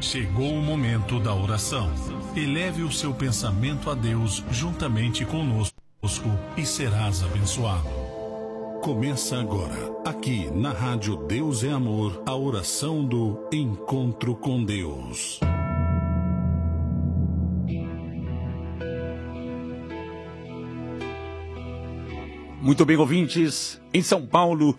Chegou o momento da oração. Eleve o seu pensamento a Deus juntamente conosco e serás abençoado. Começa agora, aqui na Rádio Deus é Amor, a oração do Encontro com Deus. Muito bem, ouvintes, em São Paulo,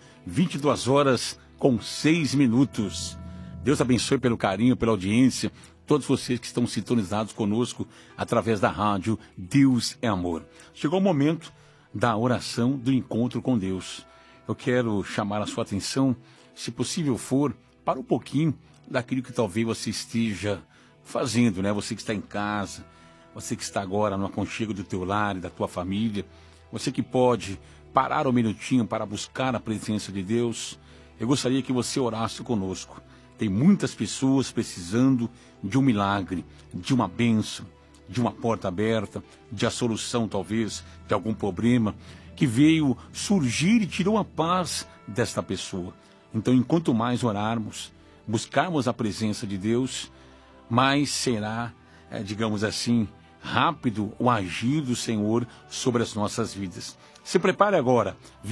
22h06. Deus abençoe pelo carinho, pela audiência, todos vocês que estão sintonizados conosco através da rádio Deus é Amor. Chegou o momento da oração do encontro com Deus. Eu quero chamar a sua atenção, se possível for, para um pouquinho daquilo que talvez você esteja fazendo, né? Você que está em casa, você que está agora no aconchego do teu lar e da tua família, você que pode parar um minutinho para buscar a presença de Deus. Eu gostaria que você orasse conosco. Tem muitas pessoas precisando de um milagre, de uma bênção, de uma porta aberta, de a solução talvez de algum problema que veio surgir e tirou a paz desta pessoa. Então, enquanto mais orarmos, buscarmos a presença de Deus, mais será, digamos assim, rápido o agir do Senhor sobre as nossas vidas. Se prepare agora,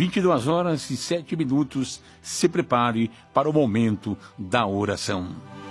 22h07, se prepare para o momento da oração.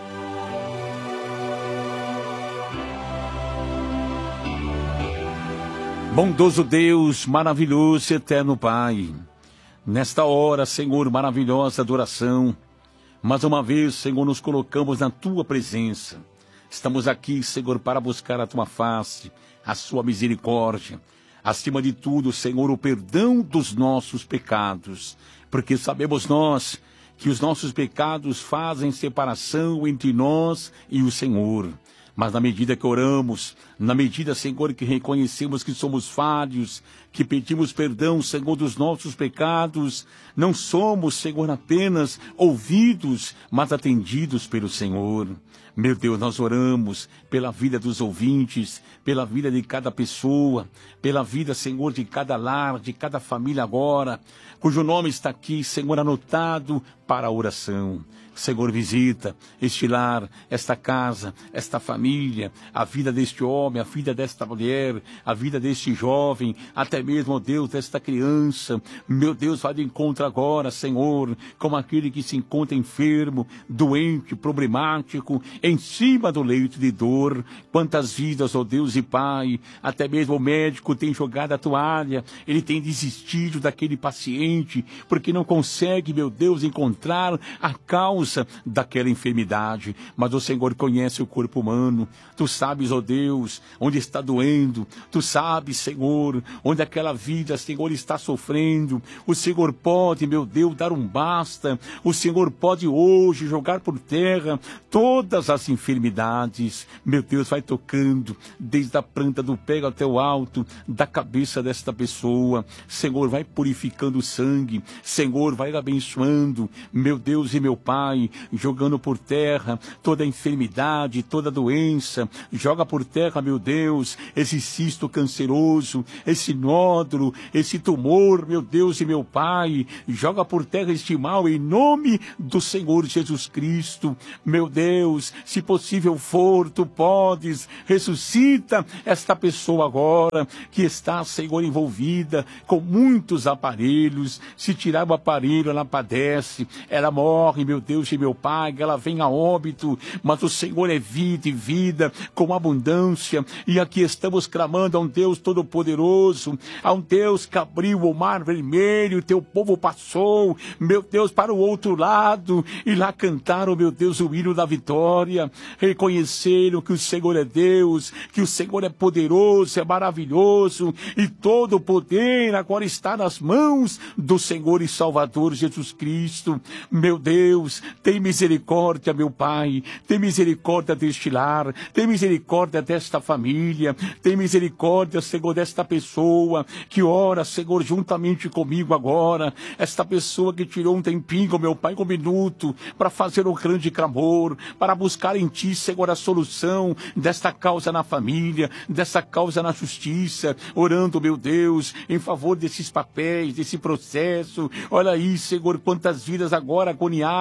Bondoso Deus, maravilhoso e eterno Pai, nesta hora, Senhor, maravilhosa adoração, mais uma vez, Senhor, nos colocamos na Tua presença. Estamos aqui, Senhor, para buscar a Tua face, a Sua misericórdia. Acima de tudo, Senhor, o perdão dos nossos pecados. Porque sabemos nós que os nossos pecados fazem separação entre nós e o Senhor. Mas na medida que oramos, na medida, Senhor, que reconhecemos que somos falhos, que pedimos perdão, Senhor, dos nossos pecados, não somos, Senhor, apenas ouvidos, mas atendidos pelo Senhor. Meu Deus, nós oramos pela vida dos ouvintes, pela vida de cada pessoa, pela vida, Senhor, de cada lar, de cada família agora, cujo nome está aqui, Senhor, anotado para a oração. Senhor, visita este lar, esta casa, esta família, a vida deste homem, a vida desta mulher, a vida deste jovem, até mesmo, ó Deus, desta criança. Meu Deus, vai de encontro agora, Senhor, como aquele que se encontra enfermo, doente, problemático, em cima do leito de dor. Quantas vidas, ó Deus e Pai, até mesmo o médico tem jogado a toalha, ele tem desistido daquele paciente, porque não consegue, meu Deus, encontrar a causa daquela enfermidade, mas o Senhor conhece o corpo humano. Tu sabes, ó Deus, onde está doendo. Tu sabes, Senhor, onde aquela vida, Senhor, está sofrendo. O Senhor pode, meu Deus, dar um basta. O Senhor pode hoje jogar por terra todas as enfermidades. Meu Deus, vai tocando desde a planta do pé até o alto da cabeça desta pessoa. Senhor, vai purificando o sangue. Senhor, vai abençoando, meu Deus e meu Pai, jogando por terra toda enfermidade, toda doença. Joga por terra, meu Deus, esse cisto canceroso, esse nódulo, esse tumor, meu Deus e meu Pai. Joga por terra este mal em nome do Senhor Jesus Cristo. Meu Deus, se possível for, Tu podes, ressuscita esta pessoa agora que está, Senhor, envolvida com muitos aparelhos. Se tirar o aparelho, ela padece, ela morre, meu Deus e meu Pai, que ela venha a óbito, mas o Senhor é vida e vida com abundância, e aqui estamos clamando a um Deus todo-poderoso, a um Deus que abriu o mar vermelho, teu povo passou, meu Deus, para o outro lado, e lá cantaram, meu Deus, o hino da vitória, reconheceram que o Senhor é Deus, que o Senhor é poderoso, é maravilhoso, e todo o poder agora está nas mãos do Senhor e Salvador Jesus Cristo. Meu Deus, tem misericórdia, meu Pai, tem misericórdia deste lar, tem misericórdia desta família, tem misericórdia, Senhor, desta pessoa que ora, Senhor, juntamente comigo agora, esta pessoa que tirou um tempinho, meu Pai, um minuto, para fazer um grande clamor, para buscar em Ti, Senhor, a solução desta causa na família, dessa causa na justiça, orando, meu Deus, em favor desses papéis, desse processo. Olha aí, Senhor, quantas vidas agora agoniadas,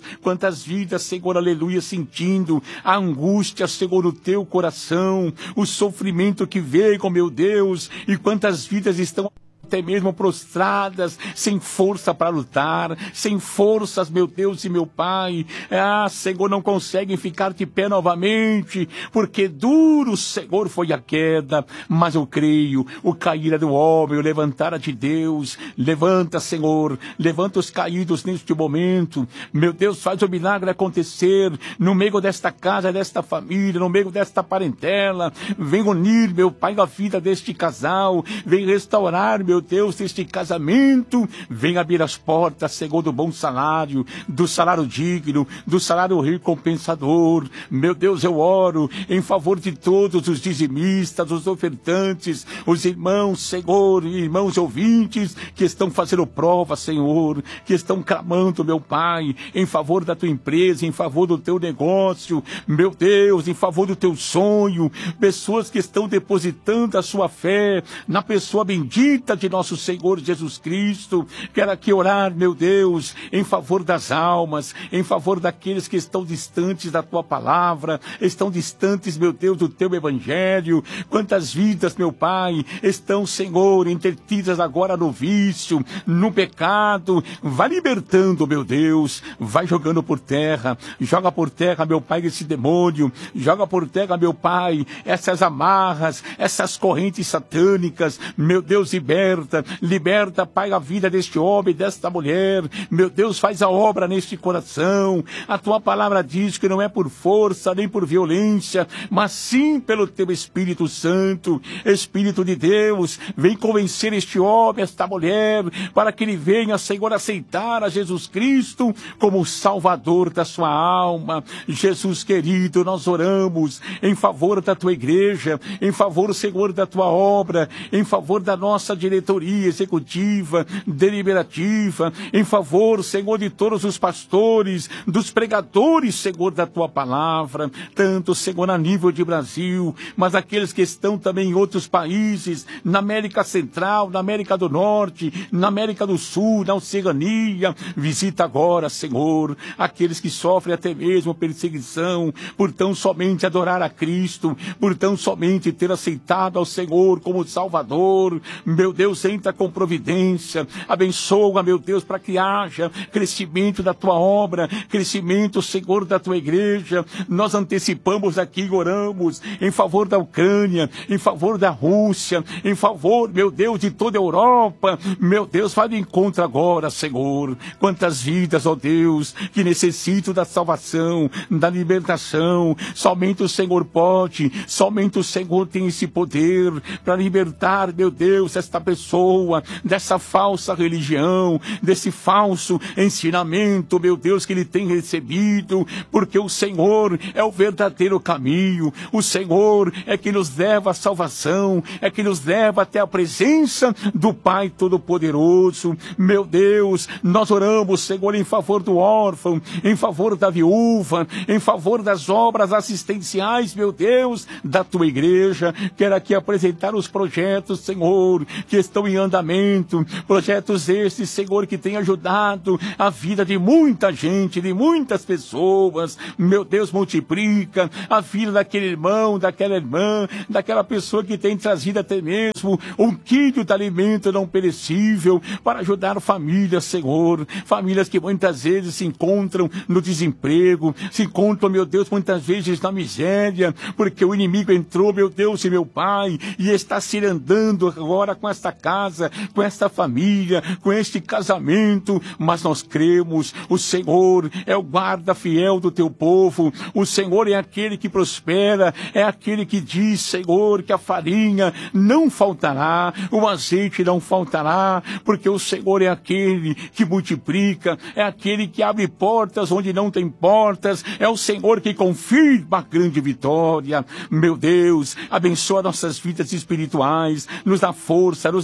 Quantas vidas, Senhor, aleluia, sentindo a angústia, Senhor, no teu coração, o sofrimento que veio, meu Deus, e quantas vidas estão até mesmo prostradas, sem força para lutar, sem forças, meu Deus e meu Pai. Senhor, não conseguem ficar de pé novamente, porque duro, Senhor, foi a queda, mas eu creio, o cair é do homem, o levantar é de Deus. Levanta, Senhor, levanta os caídos neste momento, meu Deus, faz o milagre acontecer, no meio desta casa, desta família, no meio desta parentela. Vem unir, meu Pai, a vida deste casal, vem restaurar, meu Deus, este casamento, vem abrir as portas, Senhor, do bom salário, do salário digno, do salário recompensador. Meu Deus, eu oro em favor de todos os dizimistas, os ofertantes, os irmãos, Senhor, irmãos ouvintes, que estão fazendo prova, Senhor, que estão clamando, meu Pai, em favor da tua empresa, em favor do teu negócio, meu Deus, em favor do teu sonho, pessoas que estão depositando a sua fé na pessoa bendita de nosso Senhor Jesus Cristo. Quero aqui orar, meu Deus, em favor das almas, em favor daqueles que estão distantes da tua palavra, estão distantes, meu Deus, do teu evangelho. Quantas vidas, meu Pai, estão, Senhor, entretidas agora no vício, no pecado. Vai libertando, meu Deus, vai jogando por terra, joga por terra, meu Pai, esse demônio, joga por terra, meu Pai, essas amarras, essas correntes satânicas, meu Deus, liberta, Pai, a vida deste homem, desta mulher. Meu Deus, faz a obra neste coração. A tua palavra diz que não é por força nem por violência, mas sim pelo teu Espírito Santo. Espírito de Deus, vem convencer este homem, esta mulher, para que ele venha, Senhor, aceitar a Jesus Cristo como o Salvador da sua alma. Jesus querido, nós oramos em favor da tua igreja, em favor, Senhor, da tua obra, em favor da nossa diretoria executiva, deliberativa, em favor, Senhor, de todos os pastores, dos pregadores, Senhor, da tua palavra, tanto, Senhor, a nível de Brasil, mas aqueles que estão também em outros países, na América Central, na América do Norte, na América do Sul, na Oceania. Visita agora, Senhor, aqueles que sofrem até mesmo perseguição, por tão somente adorar a Cristo, por tão somente ter aceitado ao Senhor como Salvador. Meu Deus, entra com providência, abençoa, meu Deus, para que haja crescimento da tua obra, crescimento, Senhor, da tua igreja. Nós antecipamos aqui e oramos em favor da Ucrânia, em favor da Rússia, em favor, meu Deus, de toda a Europa. Meu Deus, vai de encontro agora, Senhor. Quantas vidas, ó Deus, que necessitam da salvação, da libertação. Somente o Senhor pode, somente o Senhor tem esse poder para libertar, meu Deus, esta pessoa dessa falsa religião, desse falso ensinamento, meu Deus, que ele tem recebido, porque o Senhor é o verdadeiro caminho, o Senhor é que nos leva à salvação, é que nos leva até a presença do Pai Todo-Poderoso. Meu Deus, nós oramos, Senhor, em favor do órfão, em favor da viúva, em favor das obras assistenciais, meu Deus, da tua igreja. Quero aqui apresentar os projetos, Senhor, que estão em andamento, projetos estes, Senhor, que têm ajudado a vida de muita gente, de muitas pessoas. Meu Deus, multiplica a vida daquele irmão, daquela irmã, daquela pessoa que tem trazido até mesmo um quilo de alimento não perecível para ajudar famílias, Senhor, famílias que muitas vezes se encontram no desemprego, se encontram, meu Deus, muitas vezes na miséria, porque o inimigo entrou, meu Deus e meu Pai, e está se andando agora com esta casa, com esta família, com este casamento. Mas nós cremos, o Senhor é o guarda fiel do teu povo, o Senhor é aquele que prospera, é aquele que diz, Senhor, que a farinha não faltará, o azeite não faltará, porque o Senhor é aquele que multiplica, é aquele que abre portas onde não tem portas, é o Senhor que confirma a grande vitória. Meu Deus, abençoa nossas vidas espirituais, nos dá força, nos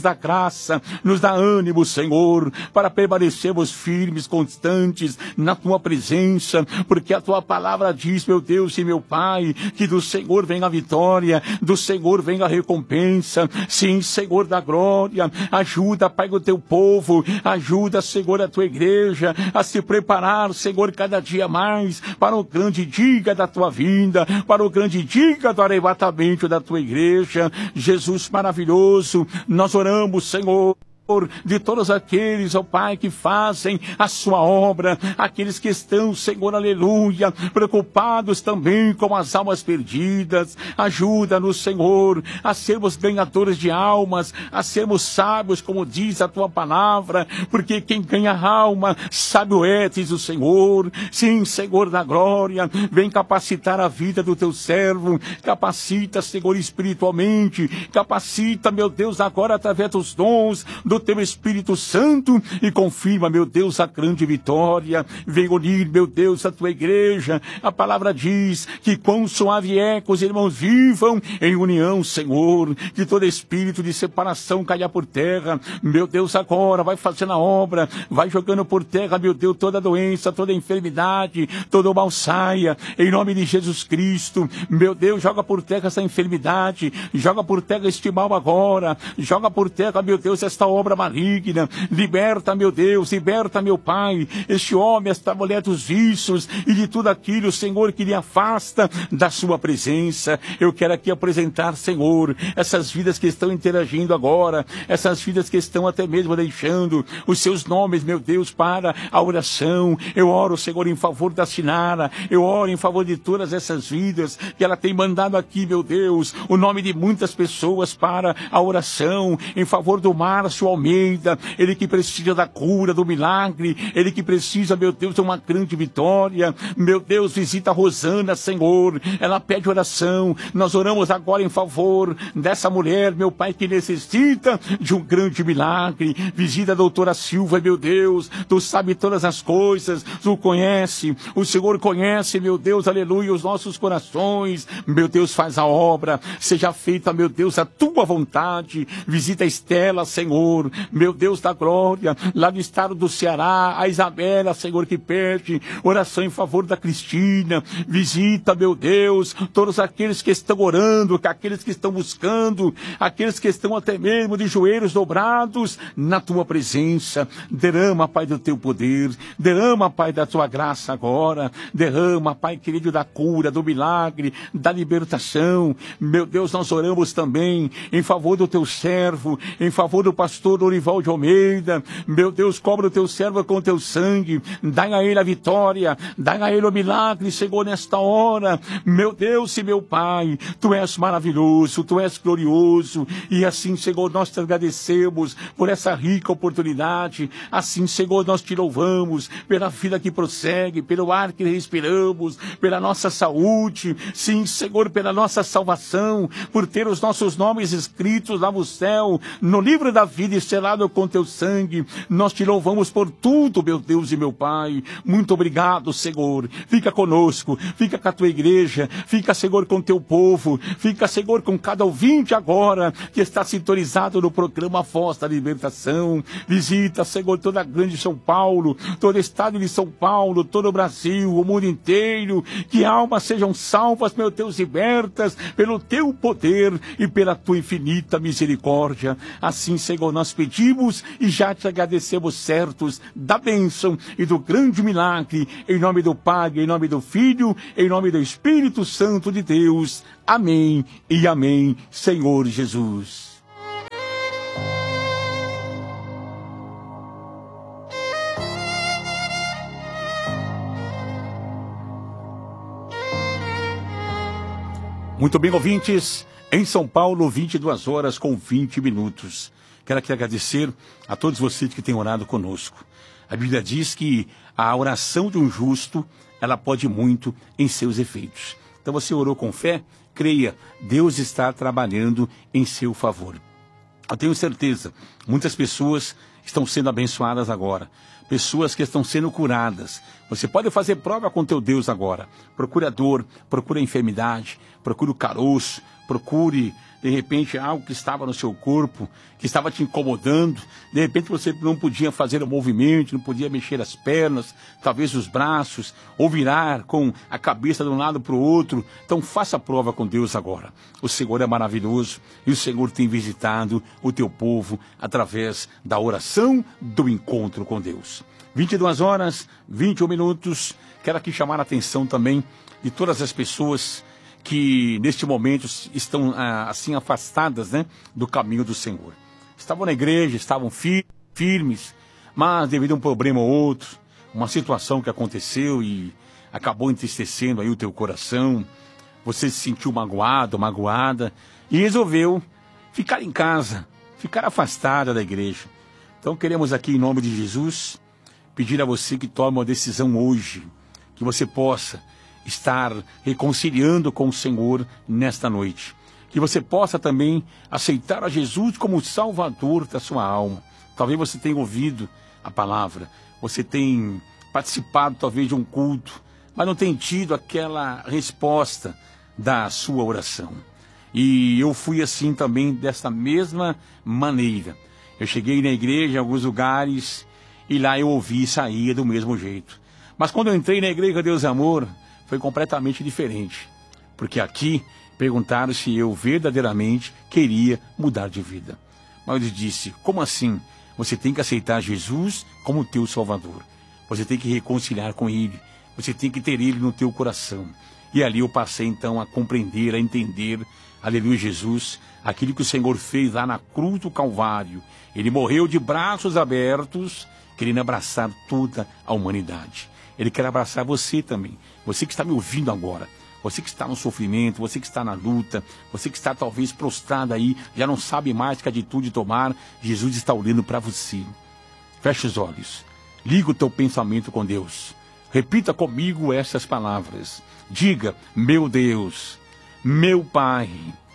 dá graça, nos dá ânimo, Senhor, para permanecermos firmes, constantes na tua presença, porque a tua palavra diz, meu Deus e meu Pai, que do Senhor vem a vitória, do Senhor vem a recompensa. Sim, Senhor da glória, ajuda, Pai, o teu povo, ajuda, Senhor, a tua igreja a se preparar, Senhor, cada dia mais para o grande dia da tua vinda, para o grande dia do arrebatamento da tua igreja. Jesus maravilhoso, nós oramos, Senhor, de todos aqueles, ó Pai, que fazem a sua obra, aqueles que estão, Senhor, aleluia, preocupados também com as almas perdidas. Ajuda-nos, Senhor, a sermos ganhadores de almas, a sermos sábios, como diz a tua palavra, porque quem ganha alma, sábio é, diz o Senhor. Sim, Senhor da glória, vem capacitar a vida do teu servo, capacita, Senhor, espiritualmente, capacita, meu Deus, agora através dos dons do teu Espírito Santo, e confirma, meu Deus, a grande vitória. Vem unir, meu Deus, a tua igreja. A palavra diz que quão suave é que os irmãos vivam em união, Senhor, que todo espírito de separação caia por terra. Meu Deus, agora vai fazendo a obra, vai jogando por terra, meu Deus, toda doença, toda enfermidade, todo mal saia, em nome de Jesus Cristo. Meu Deus, joga por terra essa enfermidade, joga por terra este mal agora, joga por terra, meu Deus, esta obra maligna. Liberta, meu Deus, liberta, meu Pai, este homem, esta mulher dos vícios e de tudo aquilo, Senhor, que lhe afasta da sua presença. Eu quero aqui apresentar, Senhor, essas vidas que estão interagindo agora, essas vidas que estão até mesmo deixando os seus nomes, meu Deus, para a oração. Eu oro, Senhor, em favor da Sinara, eu oro em favor de todas essas vidas que ela tem mandado aqui, meu Deus, o nome de muitas pessoas para a oração, em favor do Márcio Almeida, ele que precisa da cura, do milagre, ele que precisa, meu Deus, de uma grande vitória. Meu Deus, visita a Rosana, Senhor, ela pede oração. Nós oramos agora em favor dessa mulher, meu Pai, que necessita de um grande milagre. Visita a doutora Silva, meu Deus, tu sabe todas as coisas, tu conhece, o Senhor conhece, meu Deus, aleluia, os nossos corações. Meu Deus, faz a obra, seja feita, meu Deus, a tua vontade. Visita a Estela, Senhor, meu Deus da glória, lá no estado do Ceará, a Isabela, Senhor, que pede oração em favor da Cristina. Visita, meu Deus, todos aqueles que estão orando, aqueles que estão buscando, aqueles que estão até mesmo de joelhos dobrados na tua presença. Derrama, Pai, do teu poder, derrama, Pai, da tua graça agora, derrama, Pai querido, da cura, do milagre, da libertação. Meu Deus, nós oramos também em favor do teu servo, em favor do pastor Dorival de Almeida. Meu Deus, cobra o teu servo com o teu sangue, dá a ele a vitória, dá a ele o milagre, Senhor, nesta hora. Meu Deus e meu Pai, tu és maravilhoso, tu és glorioso, e assim, Senhor, nós te agradecemos por essa rica oportunidade. Assim, Senhor, nós te louvamos pela vida que prossegue, pelo ar que respiramos, pela nossa saúde. Sim, Senhor, pela nossa salvação, por ter os nossos nomes escritos lá no céu, no livro da vida e selado com teu sangue. Nós te louvamos por tudo, meu Deus e meu Pai. Muito obrigado, Senhor. Fica conosco, fica com a tua igreja, fica, Senhor, com teu povo, fica, Senhor, com cada ouvinte agora que está sintonizado no programa Voz da Libertação. Visita, Senhor, toda a grande São Paulo, todo o estado de São Paulo, todo o Brasil, o mundo inteiro. Que almas sejam salvas, meu Deus, libertas pelo teu poder e pela tua infinita misericórdia. Assim, Senhor, nós pedimos e já te agradecemos, certos da bênção e do grande milagre, em nome do Pai, em nome do Filho, em nome do Espírito Santo de Deus. Amém e amém, Senhor Jesus. Muito bem, ouvintes, em São Paulo, 22 horas com 20 minutos. Quero aqui agradecer a todos vocês que têm orado conosco. A Bíblia diz que a oração de um justo, ela pode muito em seus efeitos. Então você orou com fé? Creia, Deus está trabalhando em seu favor. Eu tenho certeza, muitas pessoas estão sendo abençoadas agora. Pessoas que estão sendo curadas. Você pode fazer prova com teu Deus agora. Procura a dor, procura a enfermidade, procura o caroço, procure, de repente, algo que estava no seu corpo, que estava te incomodando. De repente você não podia fazer o movimento, não podia mexer as pernas, talvez os braços, ou virar com a cabeça de um lado para o outro. Então faça a prova com Deus agora. O Senhor é maravilhoso e o Senhor tem visitado o teu povo através da oração do encontro com Deus. 22 horas, 21 minutos. Quero aqui chamar a atenção também de todas as pessoas que neste momento estão assim afastadas, né, do caminho do Senhor. Estavam na igreja, estavam firmes, mas devido a um problema ou outro, uma situação que aconteceu e acabou entristecendo aí o teu coração, você se sentiu magoado, magoada e resolveu ficar em casa, ficar afastada da igreja. Então queremos aqui em nome de Jesus pedir a você que tome uma decisão hoje, que você possa estar reconciliando com o Senhor nesta noite. Que você possa também aceitar a Jesus como Salvador da sua alma. Talvez você tenha ouvido a palavra, você tenha participado talvez de um culto, mas não tenha tido aquela resposta da sua oração. E eu fui assim também, dessa mesma maneira. Eu cheguei na igreja em alguns lugares e lá eu ouvi e saía do mesmo jeito. Mas quando eu entrei na igreja Deus Amor, foi completamente diferente, porque aqui perguntaram se eu verdadeiramente queria mudar de vida. Mas eu disse, como assim? Você tem que aceitar Jesus como teu Salvador. Você tem que reconciliar com Ele. Você tem que ter Ele no teu coração. E ali eu passei então a compreender, a entender, aleluia Jesus, aquilo que o Senhor fez lá na cruz do Calvário. Ele morreu de braços abertos, querendo abraçar toda a humanidade. Ele quer abraçar você também. Você que está me ouvindo agora. Você que está no sofrimento, você que está na luta, você que está talvez prostrado aí, já não sabe mais que atitude tomar. Jesus está olhando para você. Feche os olhos. Liga o teu pensamento com Deus. Repita comigo essas palavras. Diga, meu Deus, meu Pai,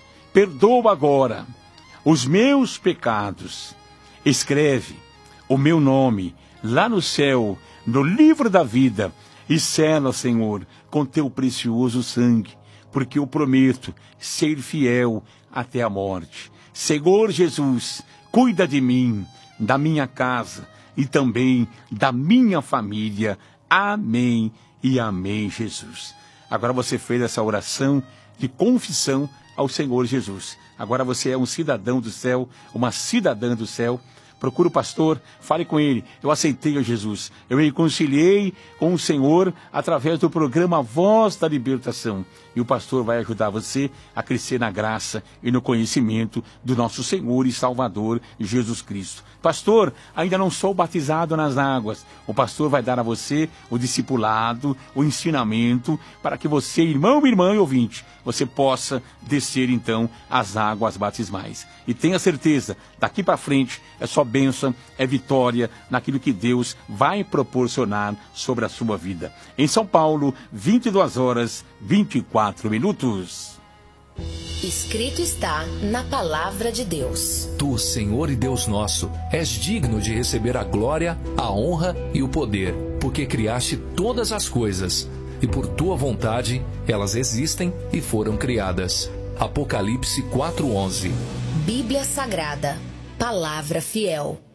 perdoa agora os meus pecados. Escreve o meu nome lá no céu, no livro da vida, e sela, Senhor, com teu precioso sangue, porque eu prometo ser fiel até a morte. Senhor Jesus, cuida de mim, da minha casa e também da minha família. Amém e amém, Jesus. Agora você fez essa oração de confissão ao Senhor Jesus. Agora você é um cidadão do céu, uma cidadã do céu. Procure o pastor, fale com ele. Eu aceitei a Jesus. Eu me reconciliei com o Senhor através do programa Voz da Libertação. E o pastor vai ajudar você a crescer na graça e no conhecimento do nosso Senhor e Salvador Jesus Cristo. Pastor, ainda não sou batizado nas águas. O pastor vai dar a você o discipulado, o ensinamento, para que você, irmão, irmã e ouvinte, você possa descer então as águas batismais. E tenha certeza, daqui para frente é só bênção, é vitória naquilo que Deus vai proporcionar sobre a sua vida. Em São Paulo, 22 horas, 24 minutos. Escrito está na palavra de Deus. Tu, Senhor e Deus nosso, és digno de receber a glória, a honra e o poder, porque criaste todas as coisas, e por tua vontade elas existem e foram criadas. Apocalipse 4:11. Bíblia Sagrada, palavra fiel.